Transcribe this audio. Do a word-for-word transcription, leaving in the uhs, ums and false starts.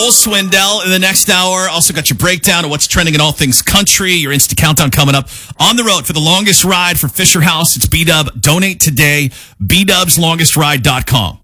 Swindell in the next hour. Also got your breakdown of what's trending in all things country. Your Insta Countdown coming up. On the road for the longest ride for Fisher House. It's B-Dub. Donate today. B dubs longest ride dot com.